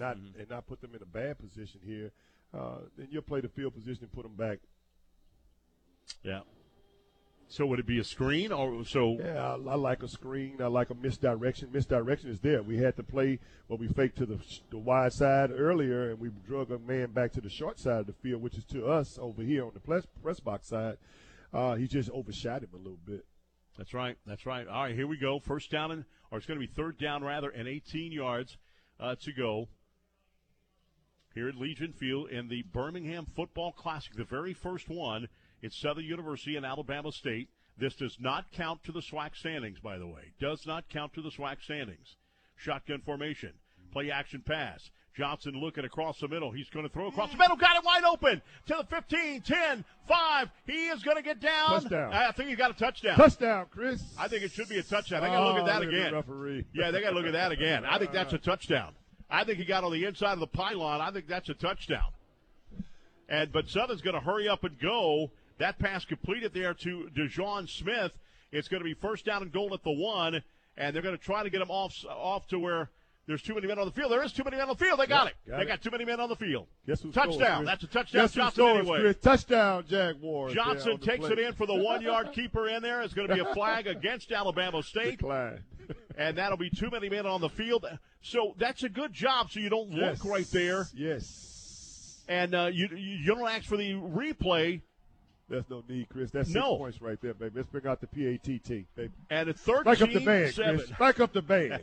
not put them in a bad position here, then you'll play the field position and put them back. Yeah. So would it be a screen or so? Yeah, I like a screen. I like a misdirection. Misdirection is there. We had to play we faked to the wide side earlier, and we drug a man back to the short side of the field, which is to us over here on the press box side. He just overshot him a little bit. That's right. All right, here we go. First down, or it's going to be third down rather, and 18 yards to go. Here at Legion Field in the Birmingham Football Classic, the very first one. It's Southern University and Alabama State. This does not count to the SWAC standings, by the way. Does not count to the SWAC standings. Shotgun formation. Play action pass. Johnson looking across the middle. He's going to throw across the middle. Got it wide open to the 15, 10, 5. He is going to get down. Touchdown. I think he got a touchdown. Touchdown, Chris. I think it should be a touchdown. They got to look at that again. The referee. Yeah, they got to look at that again. I think that's a touchdown. I think he got on the inside of the pylon. I think that's a touchdown. But Southern's going to hurry up and go. That pass completed there to DeJuan Smith. It's going to be first down and goal at the 1, and they're going to try to get him off to where there's too many men on the field. There is too many men on the field. They got it. They got too many men on the field. Guess who touchdown. Scores, that's a touchdown. Guess Johnson anyway. Chris. Touchdown, Jaguars. Johnson takes it in for the 1-yard keeper in there. It's going to be a flag against Alabama State. And that'll be too many men on the field. So that's a good job so you don't look right there. Yes. And you don't ask for the replay. There's no need, Chris. That's 6 points right there, baby. Let's bring out the PAT team, baby. And it's 13-7. Strike up the band, Chris. Strike up the band.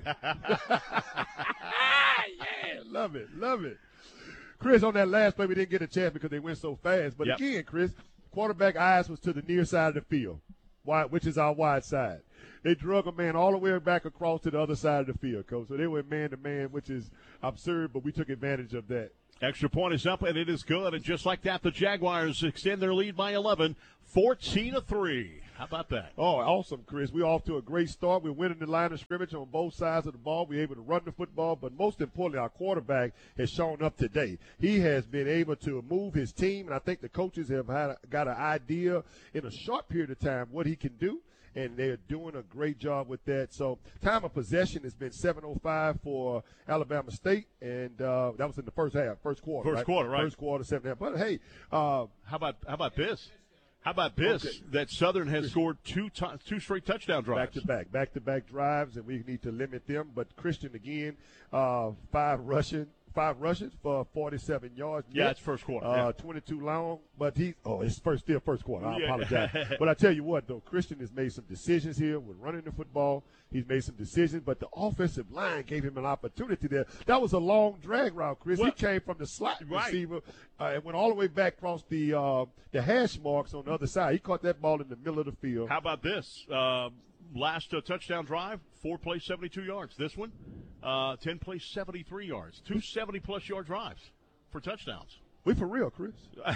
Yeah, love it. Chris, on that last play, we didn't get a chance because they went so fast. But again, Chris, quarterback eyes was to the near side of the field, which is our wide side. They drug a man all the way back across to the other side of the field, Coach. So they went man-to-man, which is absurd, but we took advantage of that. Extra point is up, and it is good. And just like that, the Jaguars extend their lead by 11, 14-3. How about that? Oh, awesome, Chris. We're off to a great start. We're winning the line of scrimmage on both sides of the ball. We're able to run the football, but most importantly, our quarterback has shown up today. He has been able to move his team, and I think the coaches have got an idea in a short period of time what he can do. And they're doing a great job with that. So time of possession has been 7:05 for Alabama State, and that was in the first quarter. First quarter, right? First quarter, 7:30. But hey, how about this? How about this? Okay. That Southern has scored two straight touchdown drives. Back-to-back drives, and we need to limit them. But Christian again, 5 rushes for 47 yards. Yeah, it's first quarter. 22 long, but it's still first quarter. I apologize. But I tell you what, though, Christian has made some decisions here with running the football. He's made some decisions, but the offensive line gave him an opportunity there. That was a long drag route, Chris. He came from the slot receiver and went all the way back across the hash marks on the other side. He caught that ball in the middle of the field. How about this? Last touchdown drive, 4 plays, 72 yards. This one, 10 plays, 73 yards. 2 70-plus yard drives for touchdowns. We for real, Chris.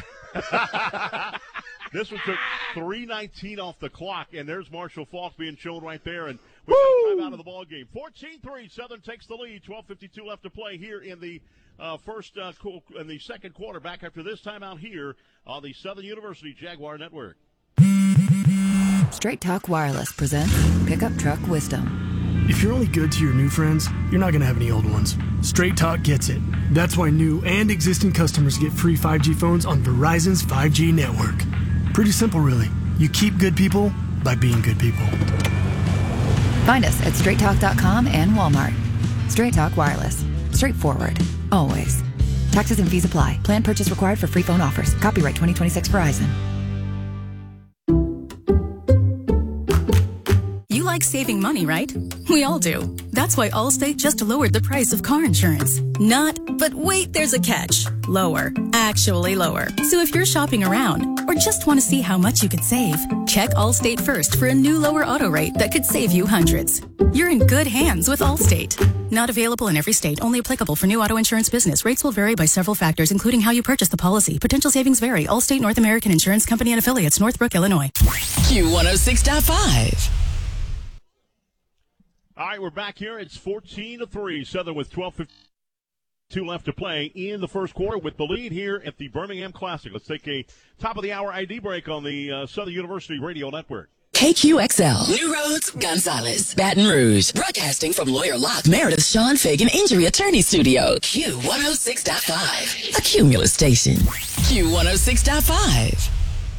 This one took 3:19 off the clock, and there's Marshall Faulk being shown right there. And we've got time out of the ball game. 14-3, Southern takes the lead. 12:52 left to play here in the in the second quarter. Back after this timeout here on the Southern University Jaguar Network. Straight Talk Wireless presents Pickup Truck Wisdom. If you're only good to your new friends, you're not going to have any old ones. Straight Talk gets it. That's why new and existing customers get free 5G phones on Verizon's 5G network. Pretty simple, really. You keep good people by being good people. Find us at straighttalk.com and Walmart. Straight Talk Wireless. Straightforward. Always. Taxes and fees apply. Plan purchase required for free phone offers. Copyright 2026 Verizon. You like saving money, right? We all do. That's why Allstate just lowered the price of car insurance. But wait, there's a catch. Lower. Actually lower. So if you're shopping around or just want to see how much you could save, check Allstate first for a new lower auto rate that could save you hundreds. You're in good hands with Allstate. Not available in every state. Only applicable for new auto insurance business. Rates will vary by several factors, including how you purchase the policy. Potential savings vary. Allstate North American Insurance Company and Affiliates, Northbrook, Illinois. Q106.5. All right, we're back here. It's 14-3. Southern with 12:52 left to play in the first quarter with the lead here at the Birmingham Classic. Let's take a top-of-the-hour ID break on the Southern University Radio Network. KQXL, New Roads, Gonzales, Baton Rouge. Broadcasting from Lawyer Lock Meredith Sean Fagan Injury Attorney Studio. Q106.5. A Cumulus station. Q106.5.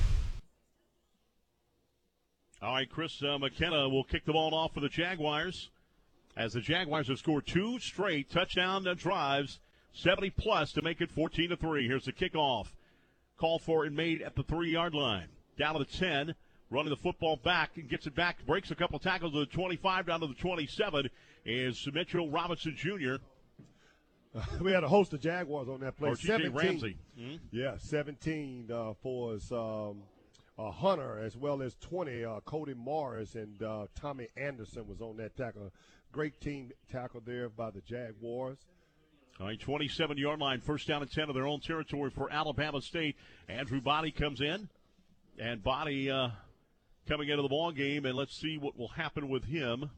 All right, Chris McKenna will kick the ball off for the Jaguars, as the Jaguars have scored 2 straight touchdown drives, 70-plus to make it 14-3. Here's the kickoff. Called for and made at the 3-yard line. Down to the 10, running the football back and gets it back, breaks a couple tackles to the 25, down to the 27 is Mitchell Robinson Jr. We had a host of Jaguars on that play. Or T.J. Ramsey. Mm-hmm. Yeah, 17 for his Hunter, as well as 20. Cody Morris and Tommy Anderson was on that tackle. Great team tackle there by the Jaguars. All right, 27-yard line, first down and 10 of their own territory for Alabama State. Andrew Body comes in, and Body coming into the ball game, and let's see what will happen with him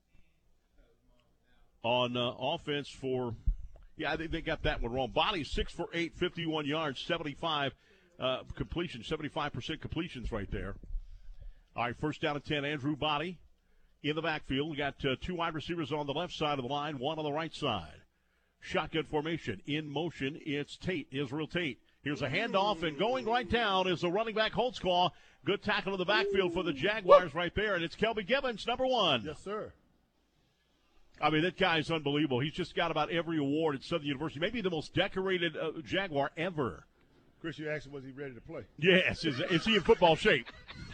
on offense for. Yeah, I think they got that one wrong. Body's 6 for 8, 51 yards, 75 completions, 75% completions right there. All right, first down and 10. Andrew Body in the backfield. We got 2 wide receivers on the left side of the line, 1 on the right side. Shotgun formation in motion. It's Tate, Israel Tate. Here's a handoff, and going right down is the running back Holtzclaw. Good tackle in the backfield for the Jaguars right there, and it's Kelby Gibbons, number 1. Yes, sir. I mean, that guy's unbelievable. He's just got about every award at Southern University. Maybe the most decorated Jaguar ever. Chris, you asked him, was he ready to play? Yes. Is he in football shape?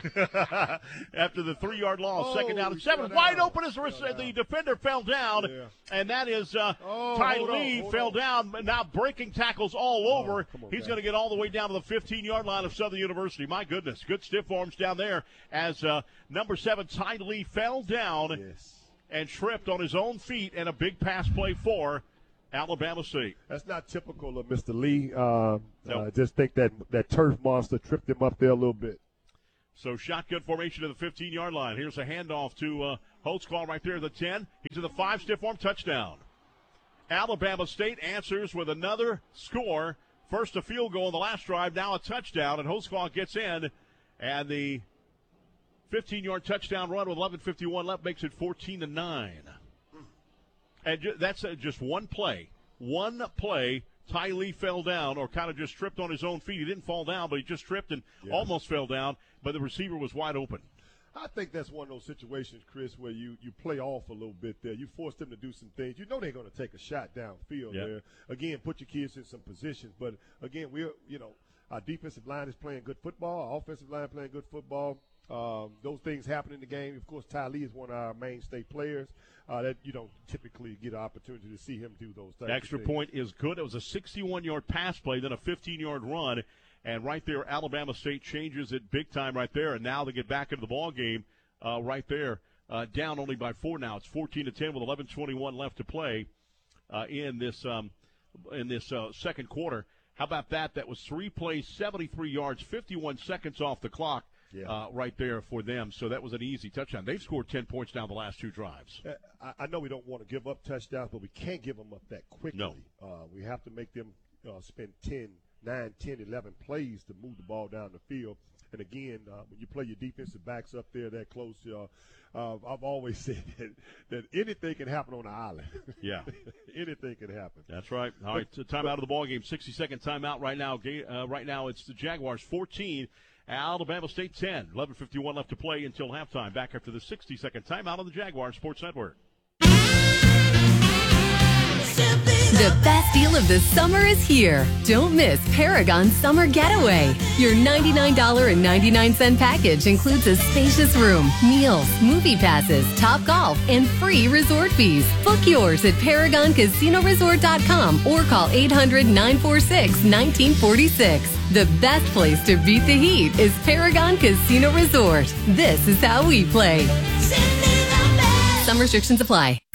After the 3-yard loss, second down and 7. Wide open as the defender fell down, and that is Ty Lee fell down, now breaking tackles all over. He's going to get all the way down to the 15-yard line of Southern University. My goodness, good stiff arms down there as number 7, Ty Lee, fell down and tripped on his own feet, and a big pass play for Alabama State. That's not typical of Mr. Lee. Just think that turf monster tripped him up there a little bit. So shotgun formation to the 15-yard line. Here's a handoff to Holtzclaw right there at the 10. He's in the 5, stiff arm, touchdown. Alabama State answers with another score. First a field goal in the last drive, now a touchdown, and Holtzclaw gets in, and the 15-yard touchdown run with 11:51 left makes it 14-9. And that's just one play. One play, Ty Lee fell down or kind of just tripped on his own feet. He didn't fall down, but he just tripped and almost fell down, but the receiver was wide open. I think that's one of those situations, Chris, where you play off a little bit there. You force them to do some things. You know they're going to take a shot downfield there. Again, put your kids in some positions. But, again, our defensive line is playing good football. Our offensive line playing good football. Those things happen in the game. Of course, Ty Lee is one of our mainstay players that you don't typically get an opportunity to see him do those things. Extra point is good. It was a 61-yard pass play, then a 15-yard run. And right there, Alabama State changes it big time right there. And now they get back into the ball game right there. Down only by 4 now. It's 14-10 with 11:21 left to play in this second quarter. How about that? That was 3 plays, 73 yards, 51 seconds off the clock. Right there for them. So that was an easy touchdown. They've scored 10 points now the last 2 drives. I know we don't want to give up touchdowns, but we can't give them up that quickly. No. We have to make them spend 9, 10, 11 plays to move the ball down the field. And, again, when you play your defensive backs up there that close, I've always said that anything can happen on the island. Yeah. Anything can happen. That's right. All right, timeout of the ball game. 60-second timeout right now. Right now it's the Jaguars 14. Alabama State 10. 11:51 left to play until halftime. Back after the 60-second timeout on the Jaguars Sports Network. The best deal of the summer is here. Don't miss Paragon's Summer Getaway. Your $99.99 package includes a spacious room, meals, movie passes, Topgolf, and free resort fees. Book yours at ParagonCasinoResort.com or call 800-946-1946. The best place to beat the heat is Paragon Casino Resort. This is how we play. Some restrictions apply.